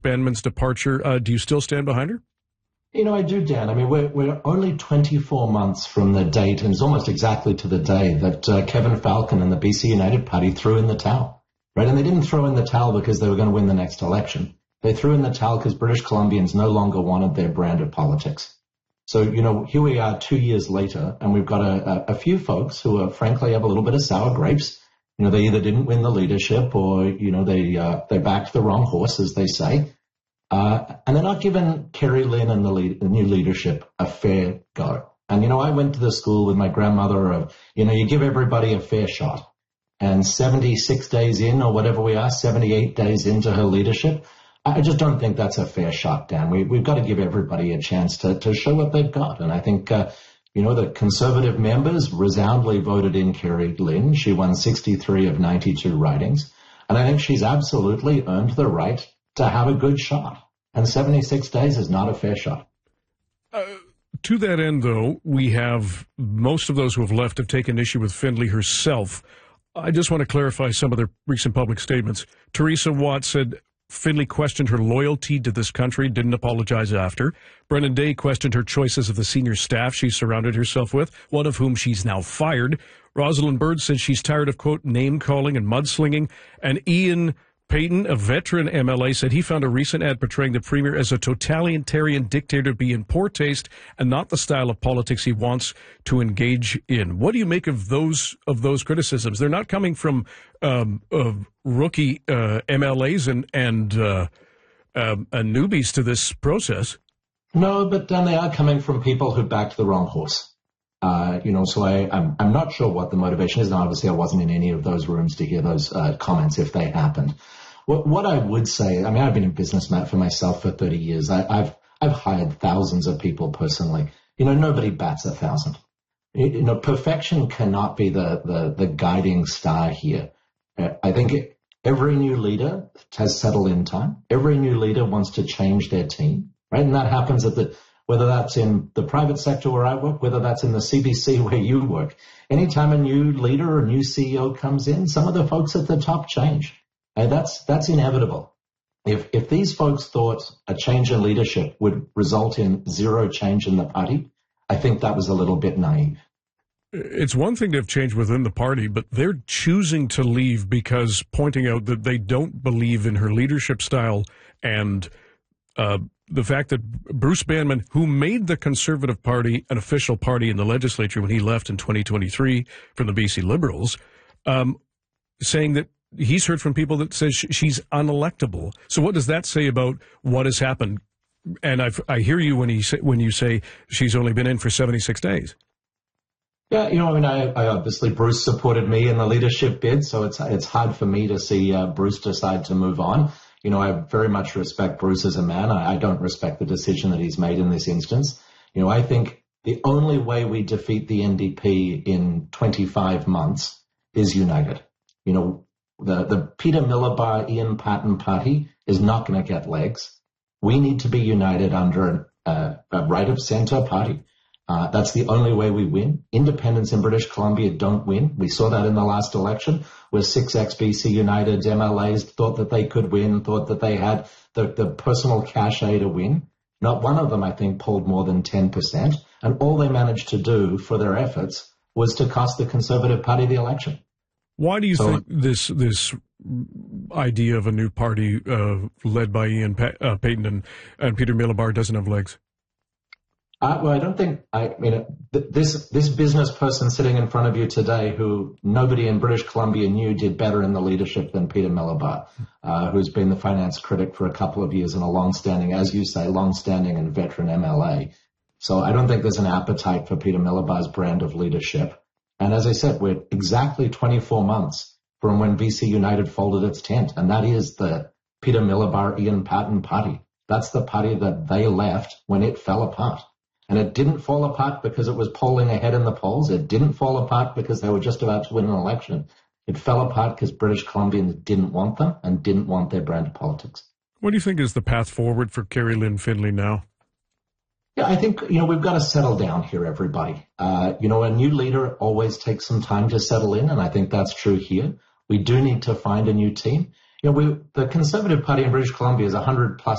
Bandman's departure. Do you still stand behind her? I do, Dan. I mean, we're only 24 months from the date, and it's almost exactly to the day that Kevin Falcon and the BC United Party threw in the towel, right? And they didn't throw in the towel because they were going to win the next election. They threw in the towel because British Columbians no longer wanted their brand of politics. So, here we are 2 years later, and we've got a few folks who frankly have a little bit of sour grapes. They either didn't win the leadership or, they backed the wrong horse, as they say. And they're not giving Kerry Lynn and the new leadership a fair go. And, I went to the school with my grandmother of, you give everybody a fair shot. And 76 days in, or whatever we are, 78 days into her leadership, I just don't think that's a fair shot, Dan. We've got to give everybody a chance to show what they've got. And I think, the Conservative members resoundingly voted in Kerry Lynn. She won 63 of 92 ridings. And I think she's absolutely earned the right to have a good shot. And 76 days is not a fair shot. To that end, though, we have most of those who have left have taken issue with Findlay herself. I just want to clarify some of their recent public statements. Teresa Watt said Findlay questioned her loyalty to this country, didn't apologize after. Brennan Day questioned her choices of the senior staff she surrounded herself with, one of whom she's now fired. Rosalind Bird said she's tired of, quote, name-calling and mudslinging. And Ian Payton, a veteran MLA, said he found a recent ad portraying the premier as a totalitarian dictator to be in poor taste and not the style of politics he wants to engage in. What do you make of those criticisms? They're not coming from rookie MLAs and newbies to this process. No, but then they are coming from people who backed the wrong horse. So I'm not sure what the motivation is. And obviously, I wasn't in any of those rooms to hear those comments if they happened. What I would say, I've been in business, Matt, for myself for 30 years. I've hired thousands of people personally. Nobody bats 1,000. Perfection cannot be the guiding star here. I think every new leader has settled in time. Every new leader wants to change their team, right? And that happens whether that's in the private sector where I work, whether that's in the CBC where you work. Anytime a new leader or a new CEO comes in, some of the folks at the top change. And that's inevitable. If these folks thought a change in leadership would result in zero change in the party, I think that was a little bit naive. It's one thing to have changed within the party, but they're choosing to leave because pointing out that they don't believe in her leadership style and the fact that Bruce Bandman, who made the Conservative Party an official party in the legislature when he left in 2023 from the BC Liberals, saying that he's heard from people that says she's unelectable. So what does that say about what has happened? And I hear you when you say she's only been in for 76 days. Yeah, I obviously Bruce supported me in the leadership bid, so it's hard for me to see Bruce decide to move on. I very much respect Bruce as a man. I don't respect the decision that he's made in this instance. I think the only way we defeat the NDP in 25 months is united. The Peter Miliband, Ian Patten party is not going to get legs. We need to be united under a right-of-centre party. That's the only way we win. Independents in British Columbia don't win. We saw that in the last election where 6 ex-BC United MLAs thought that they could win, thought that they had the personal cachet to win. Not one of them, I think, polled more than 10%. And all they managed to do for their efforts was to cost the Conservative Party the election. Why do you think this idea of a new party led by Ian Payton and Peter Miliband doesn't have legs? Well, I don't think, this business person sitting in front of you today who nobody in British Columbia knew did better in the leadership than Peter Miliband, who's been the finance critic for a couple of years and a long-standing and veteran MLA. So I don't think there's an appetite for Peter Miliband's brand of leadership. And as I said, we're exactly 24 months from when BC United folded its tent, and that is the Peter Miliband, Ian Patten party. That's the party that they left when it fell apart. And it didn't fall apart because it was polling ahead in the polls. It didn't fall apart because they were just about to win an election. It fell apart because British Columbians didn't want them and didn't want their brand of politics. What do you think is the path forward for Kerry Lynn Findlay now? Yeah, I think, we've got to settle down here, everybody. A new leader always takes some time to settle in, and I think that's true here. We do need to find a new team. The Conservative Party in British Columbia is 100+